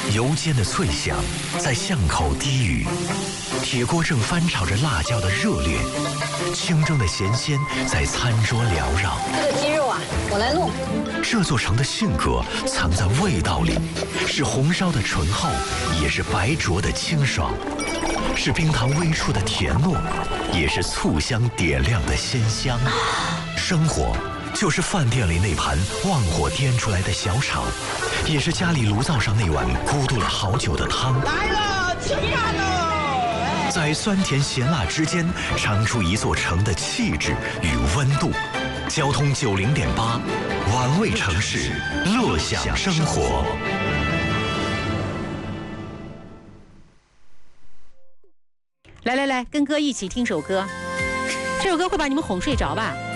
油煎的脆香在巷口低语，铁锅正翻炒着辣椒的热烈，清蒸的咸鲜在餐桌缭绕。 这个鸡肉啊，我来弄。 这座城的性格藏在味道里，是红烧的醇厚，也是白灼的清爽，是冰糖微出的甜糯，也是醋香点亮的鲜香。生活就是饭店里那盘旺火颠出来的小炒，也是家里炉灶上那碗咕嘟了好久的汤。 来了，吃饭喽！ 在酸甜咸辣之间，尝出一座城的气质与温度。交通90.8，玩味城市，乐享生活。 来，跟哥一起听首歌，这首歌会把你们哄睡着吧？